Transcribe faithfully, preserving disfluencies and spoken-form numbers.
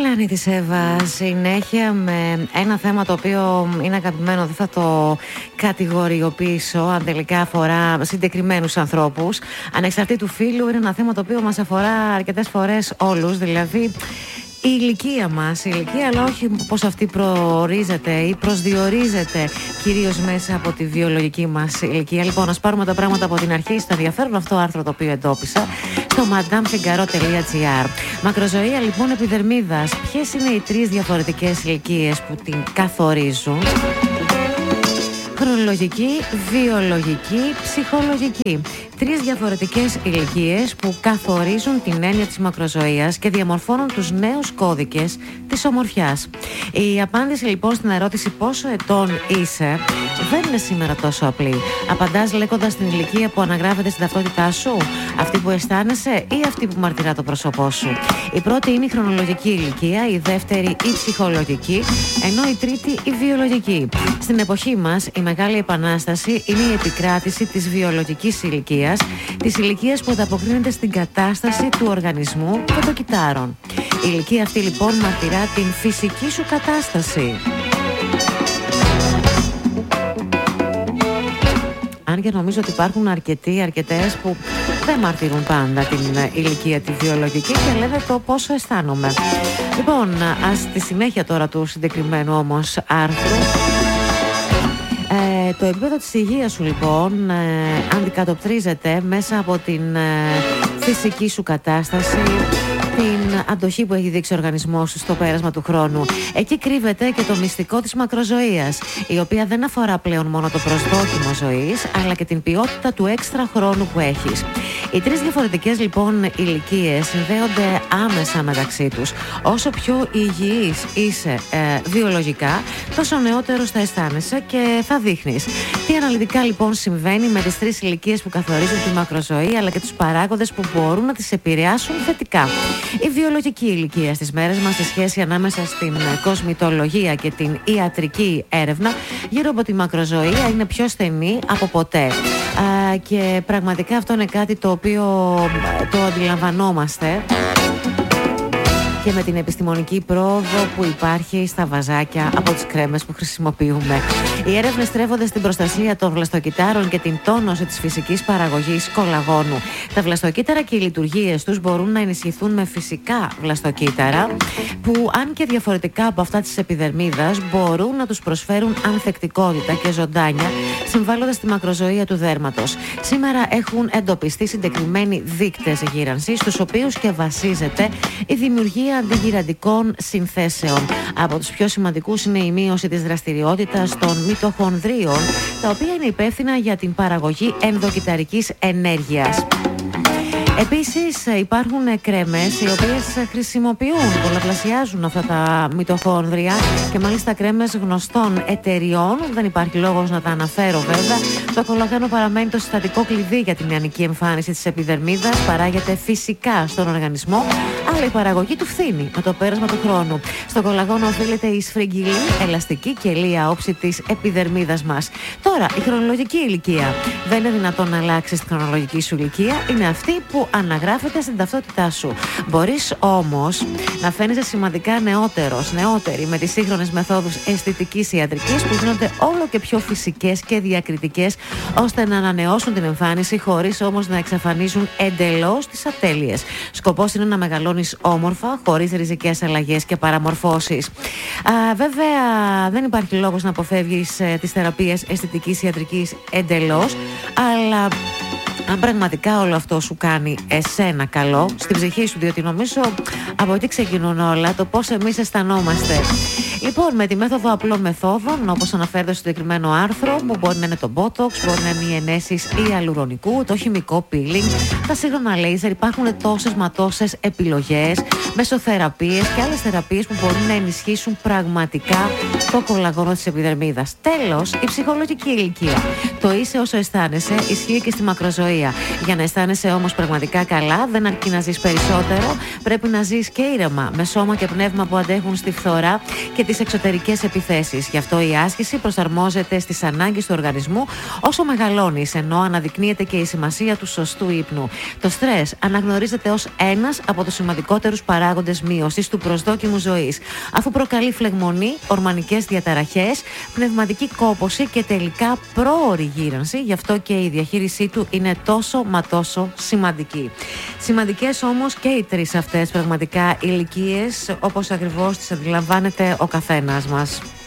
Γιάννη της Εύα, συνέχεια με ένα θέμα το οποίο είναι αγαπημένο, δεν θα το κατηγοριοποιήσω αν τελικά αφορά συγκεκριμένους ανθρώπους. Ανεξαρτήτου φύλου, είναι ένα θέμα το οποίο μας αφορά αρκετές φορές όλους, δηλαδή η ηλικία μας, η ηλικία, αλλά όχι πως αυτή προορίζεται ή προσδιορίζεται κυρίως μέσα από τη βιολογική μας ηλικία. Λοιπόν, ας πάρουμε τα πράγματα από την αρχή, στο ενδιαφέρον αυτό άρθρο το οποίο εντόπισα στο madame figaro τελεία gr. Μακροζωία λοιπόν επιδερμίδας. Ποιες είναι οι τρεις διαφορετικές ηλικίες που την καθορίζουν? Χρονολογική, βιολογική, ψυχολογική. Τρεις διαφορετικές ηλικίες που καθορίζουν την έννοια της μακροζωίας και διαμορφώνουν τους νέους κώδικες της ομορφιάς. Η απάντηση λοιπόν στην ερώτηση πόσο ετών είσαι δεν είναι σήμερα τόσο απλή. Απαντάς λέγοντας την ηλικία που αναγράφεται στην ταυτότητά σου, αυτή που αισθάνεσαι ή αυτή που μαρτυρά το πρόσωπό σου. Η πρώτη είναι η χρονολογική ηλικία, η δεύτερη η ψυχολογική, ενώ η τρίτη η βιολογική. Στην εποχή μας η μεγάλη επανάσταση είναι η επικράτηση της βιολογικής ηλικίας, της ηλικίας που ανταποκρίνεται στην κατάσταση του οργανισμού και των κυτάρων. Η ηλικία αυτή λοιπόν μαρτυρά την φυσική σου κατάσταση. Αν και νομίζω ότι υπάρχουν αρκετοί, αρκετές που δεν μαρτυρούν πάντα την ηλικία τη βιολογική και λένε το πόσο αισθάνομαι. Λοιπόν, ας στη συνέχεια τώρα του συγκεκριμένου όμως άρθρου. Ε, το επίπεδο της υγείας σου λοιπόν ε, αντικατοπτρίζεται μέσα από την ε, φυσική σου κατάσταση, την αντοχή που έχει δείξει ο οργανισμός σου στο πέρασμα του χρόνου. Εκεί κρύβεται και το μυστικό της μακροζωίας, η οποία δεν αφορά πλέον μόνο το προσδόκιμο ζωής, αλλά και την ποιότητα του έξτρα χρόνου που έχεις. Οι τρεις διαφορετικές λοιπόν ηλικίες συνδέονται άμεσα μεταξύ τους. Όσο πιο υγιής είσαι ε, βιολογικά, τόσο νεότερος θα αισθάνεσαι και θα δείχνεις. Τι αναλυτικά λοιπόν συμβαίνει με τις τρεις ηλικίες που καθορίζουν τη μακροζωία, αλλά και τους παράγοντες που μπορούν να τις επηρεάσουν θετικά. Η βιολογική ηλικία στις μέρες μας, στη σχέση ανάμεσα στην κοσμητολογία και την ιατρική έρευνα γύρω από τη μακροζωία, είναι πιο στενή από ποτέ. Α, και πραγματικά αυτό είναι κάτι το οποίο το αντιλαμβανόμαστε και με την επιστημονική πρόοδο που υπάρχει στα βαζάκια από τις κρέμες που χρησιμοποιούμε. Οι έρευνες στρέφονται στην προστασία των βλαστοκυτάρων και την τόνωση της φυσικής παραγωγής κολαγόνου. Τα βλαστοκύτταρα και οι λειτουργίες τους μπορούν να ενισχυθούν με φυσικά βλαστοκύτταρα που, αν και διαφορετικά από αυτά της επιδερμίδας, μπορούν να τους προσφέρουν ανθεκτικότητα και ζωντάνια, συμβάλλοντας στη μακροζωία του δέρματος. Σήμερα έχουν εντοπιστεί συγκεκριμένοι δείκτες γύρανσης, στους οποίους και βασίζεται η δημιουργία αντιγυραντικών συνθέσεων. Από τους πιο σημαντικούς είναι η μείωση της δραστηριότητας των μυτοχονδρίων, τα οποία είναι υπεύθυνα για την παραγωγή ενδοκυταρικής ενέργειας. Επίσης υπάρχουν κρέμες οι οποίες χρησιμοποιούν, πολλαπλασιάζουν αυτά τα μυτοχόνδρια και μάλιστα κρέμες γνωστών εταιριών. Δεν υπάρχει λόγος να τα αναφέρω βέβαια. Το κολαγόνο παραμένει το συστατικό κλειδί για την νεανική εμφάνιση της επιδερμίδας. Παράγεται φυσικά στον οργανισμό, αλλά η παραγωγή του φθήνει με το πέρασμα του χρόνου. Στο κολαγόνο οφείλεται η σφριγγυλή, ελαστική και λία όψη της επιδερμίδας μας. Τώρα, η χρονολογική ηλικία. Δεν είναι δυνατόν να αλλάξεις τη χρονολογική σου ηλικία. Είναι αυτή που αναγράφεται στην ταυτότητά σου. Μπορείς όμως να φαίνεσαι σημαντικά νεότερος, νεότερη με τις σύγχρονες μεθόδους αισθητικής ιατρικής που γίνονται όλο και πιο φυσικές και διακριτικές, ώστε να ανανεώσουν την εμφάνιση χωρίς όμως να εξαφανίζουν εντελώς τις ατέλειες. Σκοπός είναι να μεγαλώνεις όμορφα, χωρίς ριζικές αλλαγές και παραμορφώσεις. Α, βέβαια, δεν υπάρχει λόγος να αποφεύγεις ε, τις θεραπείες αισθητικής ιατρικής εντελώς, αλλά αν πραγματικά όλο αυτό σου κάνει εσένα καλό, στην ψυχή σου, διότι νομίζω από εκεί ξεκινούν όλα, το πώς εμείς αισθανόμαστε. Λοιπόν, με τη μέθοδο απλών μεθόδων, όπως αναφέρεται στο συγκεκριμένο άρθρο, που μπορεί να είναι το Botox, μπορεί να είναι οι ενέσεις ιαλουρονικού, το χημικό peeling, τα σύγχρονα λέιζερ, υπάρχουν τόσες μα τόσες επιλογές, μεσοθεραπείες και άλλες θεραπείες που μπορούν να ενισχύσουν πραγματικά το κολαγόνο της επιδερμίδας. Τέλος, η ψυχολογική ηλικία. Το είσαι όσο αισθάνεσαι ισχύει και στη μακροζωία ναυσιπλοεία. Για να αισθάνεσαι όμως πραγματικά καλά, δεν αρκεί να ζεις περισσότερο, πρέπει να ζεις και ήρεμα, με σώμα και πνεύμα που αντέχουν στη φθορά και τις εξωτερικές επιθέσεις. Γι' αυτό η άσκηση προσαρμόζεται στις ανάγκες του οργανισμού όσο μεγαλώνεις, ενώ αναδεικνύεται και η σημασία του σωστού ύπνου. Το στρες αναγνωρίζεται ως ένας από τους σημαντικότερους παράγοντες μείωσης του προσδόκιμου ζωής, αφού προκαλεί φλεγμονή, ορμανικές διαταραχές, πνευματική κόπωση και τελικά πρόωρη γύρανση. Γι' αυτό και η διαχείρισή του είναι τόσο μα τόσο σημαντική. Σημαντικές όμως και οι τρεις αυτές πραγματικά ηλικίες, όπως ακριβώς τις αντιλαμβάνεται ο καθένας μας.